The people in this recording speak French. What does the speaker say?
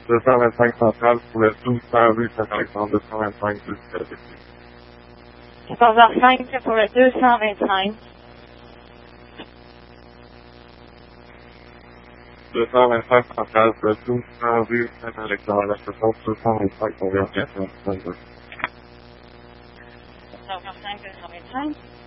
225 centrales pour le 1200 rue Saint-Alexandre, 225 jusqu'à la Béthune. 14h05 pour le 225. 225 centrales pour le 1200 rue Saint-Alexandre, la station 225 pour vers 422. 14h05, 225.